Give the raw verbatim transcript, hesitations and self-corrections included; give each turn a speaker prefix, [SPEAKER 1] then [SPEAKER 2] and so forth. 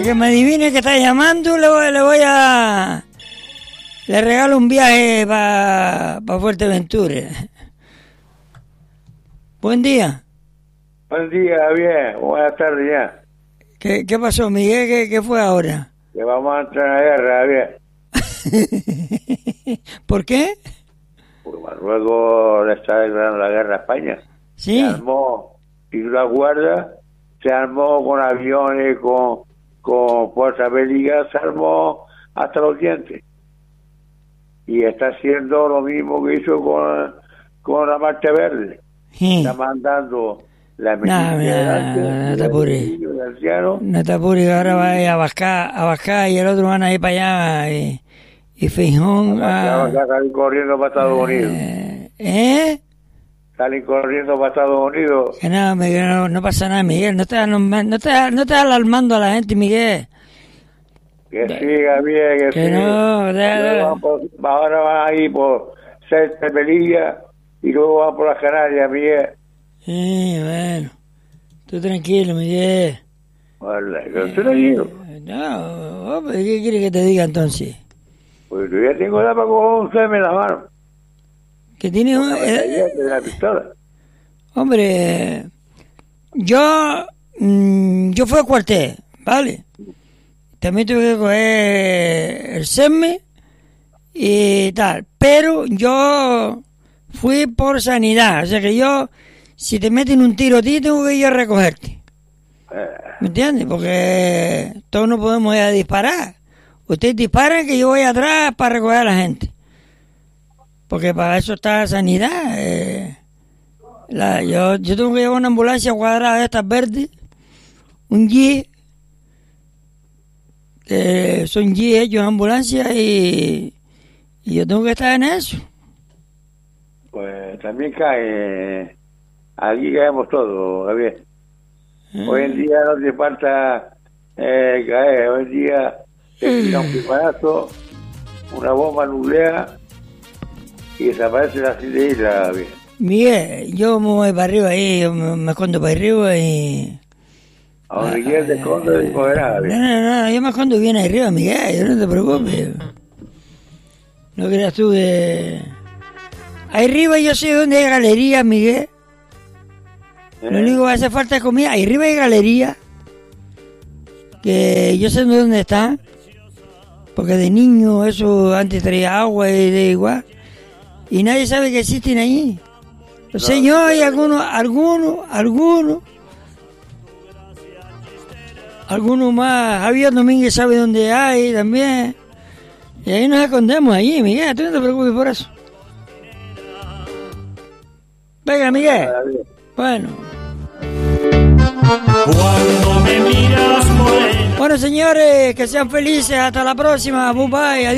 [SPEAKER 1] que me adivine que está llamando, le voy, le voy a... Le regalo un viaje para pa Fuerteventura. Buen día.
[SPEAKER 2] Buen día, Javier. Buenas tardes ya.
[SPEAKER 1] ¿Qué, qué pasó, Miguel? ¿Qué, qué fue ahora?
[SPEAKER 2] Que vamos a entrar en la guerra, Javier.
[SPEAKER 1] ¿Por qué?
[SPEAKER 2] Porque Marruecos le está declarando la guerra a España.
[SPEAKER 1] Sí.
[SPEAKER 2] Se armó, y la guarda, se armó con aviones, con, con fuerzas bélicas, se armó hasta los dientes. Y está haciendo lo mismo que hizo con, con la Marcha Verde.
[SPEAKER 1] Sí.
[SPEAKER 2] Está mandando la
[SPEAKER 1] No, mira, no te apures. No te apures, ahora va a ir a Bascar, a Bascar y el otro van a ir para allá. Y, y Feijón
[SPEAKER 2] a...
[SPEAKER 1] a...
[SPEAKER 2] Salen corriendo para Estados Unidos.
[SPEAKER 1] Eh, ¿Eh?
[SPEAKER 2] Salen corriendo para Estados Unidos.
[SPEAKER 1] Que no, Miguel, no, no pasa nada, Miguel. No estás no, no te, no te alarmando a la gente, Miguel.
[SPEAKER 2] Que siga bien, que,
[SPEAKER 1] que
[SPEAKER 2] siga.
[SPEAKER 1] no, de, de.
[SPEAKER 2] Por, ahora van a ir por Ceuta, Melilla y luego van por las Canarias, Miguel.
[SPEAKER 1] Sí, bueno. Tú tranquilo, Miguel.
[SPEAKER 2] Vale, que estoy tranquilo.
[SPEAKER 1] Eh, no, hombre, ¿qué quieres que te diga entonces?
[SPEAKER 2] Pues yo ya tengo la para coger un seme en la mano.
[SPEAKER 1] Que tienes un...
[SPEAKER 2] Eh, de la pistola.
[SPEAKER 1] Hombre, yo... Mmm, yo fui al cuartel, ¿vale? También tuve que coger el SEME y tal. Pero yo fui por sanidad. O sea que yo, si te meten un tiro a ti, tengo que ir a recogerte. ¿Me entiendes? Porque todos no podemos ir a disparar. Ustedes disparan que yo voy atrás para recoger a la gente. Porque para eso está la sanidad. Eh, la, yo, yo tengo que llevar una ambulancia cuadrada de estas verdes, un Jeep, que son Jeep hechos en ambulancia y, y yo tengo que estar en eso.
[SPEAKER 2] Pues también cae, aquí caemos todos, Javier. Eh. Hoy en día no te falta eh, caer, hoy en día te tira un preparazo, una bomba nuclear y desaparece la isla, Javier.
[SPEAKER 1] Miguel, yo me voy para arriba ahí, yo me, me escondo para arriba y...
[SPEAKER 2] A donde quieras te escondes y cogerás,
[SPEAKER 1] no, no, no, yo me escondo bien arriba, Miguel, no te preocupes. No creas tú que... Ahí arriba yo sé dónde hay galerías, Miguel. ¿Eh? Lo único que hace falta es comida. Ahí arriba hay galerías, que yo sé dónde están, porque de niño eso antes traía agua y de igual. Y nadie sabe que existen ahí. No sé yo, hay algunos, algunos, algunos, algunos más. Javier Domínguez sabe dónde hay también. Y ahí nos escondemos allí, Miguel, tú no te preocupes por eso. Venga, Miguel. Bueno. Bueno, señores, que sean felices. Hasta la próxima. Bye bye. Adiós.